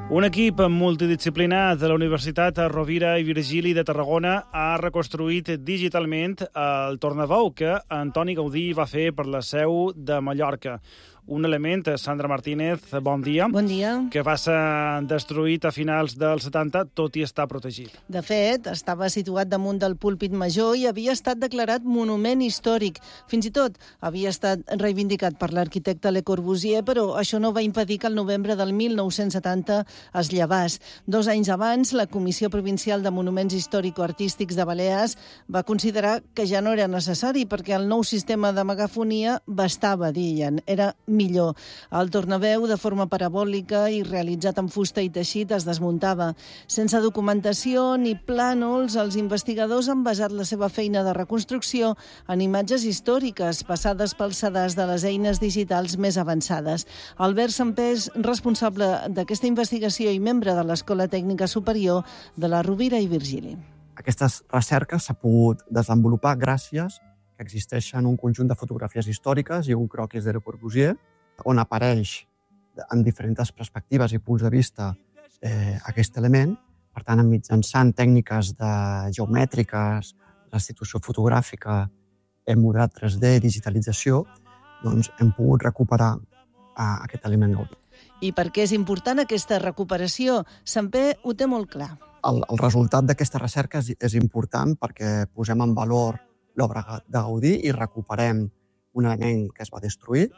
Un equip multidisciplinari de la Universitat Rovira i Virgili de Tarragona ha reconstruït digitalment el tornaveu que Antoni Gaudí va fer per la Seu de Mallorca. Un element, Sandra Martínez, bon dia. Bon dia. Que va ser destruït a finals dels 70, tot i estar protegit. De fet, estava situat damunt del púlpit major i havia estat declarat monument històric. Fins i tot havia estat reivindicat per l'arquitecte Le Corbusier, però això no va impedir que el novembre del 1970 es llevés. 2 anys abans, la Comissió Provincial de Monuments Històrico-Artístics de Balears va considerar que ja no era necessari perquè el nou sistema de megafonia bastava, deien. Era millor. El tornaveu, de forma parabòlica i realitzat amb fusta i teixit, es desmuntava. Sense documentació ni plànols, els investigadors han basat la seva feina de reconstrucció en imatges històriques passades pels sedars de les eines digitals més avançades. Albert Sampés, responsable d'aquesta investigació i membre de l'Escola Tècnica Superior de la Rovira i Virgili. Aquestes recerques s'ha pogut desenvolupar gràcies que existeixen un conjunt de fotografies històriques i un croquis de Le Corbusier, on apareix en diferents perspectives i punts de vista aquest element. Per tant, mitjançant tècniques geomètriques, restitució fotogràfica, modelat 3D, digitalització, doncs hem pogut recuperar aquest element Gaudí. I per què és important aquesta recuperació? Sampé ho té molt clar. El resultat d'aquesta recerca és important perquè posem en valor l'obra de Gaudí i recuperem un element que es va destruir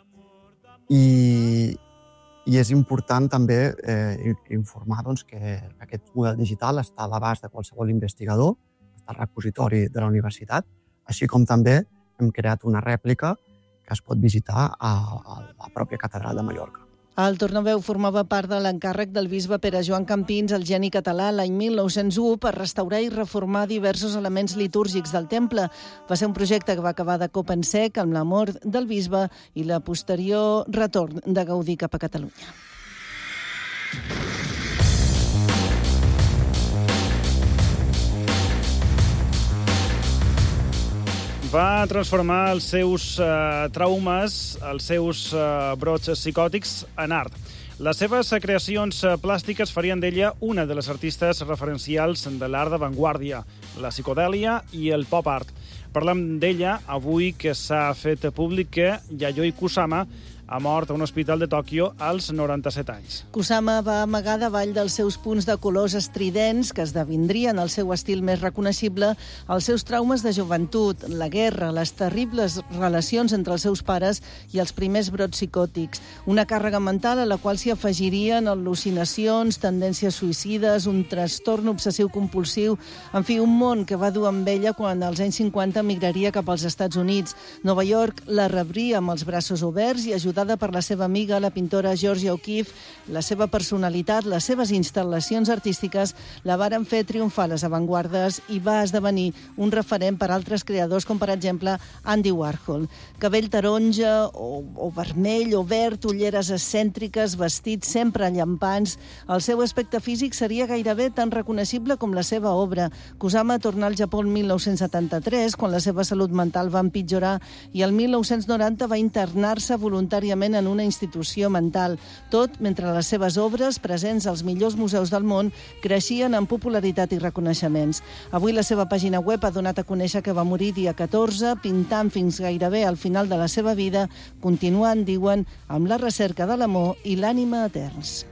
i és important també informar que aquest model digital està a l'abast de qualsevol investigador, està al repositori de la universitat, així com també hem creat una rèplica que es pot visitar a la pròpia catedral de Mallorca. El tornaveu formava part de l'encàrrec del bisbe Pere Joan Campins, el geni català, l'any 1901, per restaurar i reformar diversos elements litúrgics del temple. Va ser un projecte que va acabar de cop en sec amb la mort del bisbe i la posterior retorn de Gaudí cap a Catalunya. Va transformar els seus traumes, els seus brots psicòtics en art. Les seves creacions plàstiques farien d'ella una de les artistes referencials de l'art d'avantguàrdia, la psicodèlia i el pop art. Parlem d'ella avui que s'ha fet públic que Yayoi Kusama ha mort a un hospital de Tòquio als 97 anys. Kusama va amagar davall dels seus punts de colors estridents, que esdevindrien el seu estil més reconeixible, els seus traumes de joventut, la guerra, les terribles relacions entre els seus pares i els primers brots psicòtics. Una càrrega mental a la qual s'hi afegirien al·lucinacions, tendències suïcides, un trastorn obsessiu-compulsiu, en fi, un món que va dur amb ella quan als anys 50 migraria cap als Estats Units. Nova York la rebria amb els braços oberts i ajudava per la seva amiga, la pintora Georgia O'Keeffe. La seva personalitat, les seves instal·lacions artístiques la varen fer triomfar a les avantguardes i va esdevenir un referent per a altres creadors, com per exemple Andy Warhol. Cabell taronja o vermell o verd, ulleres excèntriques, vestits sempre llampants. El seu aspecte físic seria gairebé tan reconeixible com la seva obra. Kusama tornà al Japó el 1973, quan la seva salut mental va empitjorar, i el 1990 va internar-se voluntàriament en una institució mental. Tot mentre les seves obres, presents als millors museus del món, creixien en popularitat i reconeixements. Avui la seva pàgina web ha donat a conèixer que va morir dia 14, pintant fins gairebé al final de la seva vida, continuant, diuen, amb la recerca de l'amor i l'ànima eterns.